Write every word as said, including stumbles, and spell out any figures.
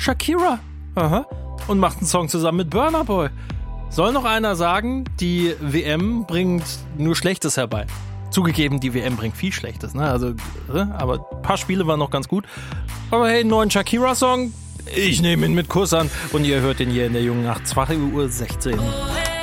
Shakira. Aha. Und macht einen Song zusammen mit Burna Boy. Soll noch einer sagen, die W M bringt nur Schlechtes herbei. Zugegeben, die W M bringt viel Schlechtes, ne? Also, aber ein paar Spiele waren noch ganz gut. Aber hey, einen neuen Shakira-Song, ich nehme ihn mit Kuss an. Und ihr hört den hier in der jungen Nacht, zwei Uhr sechzehn.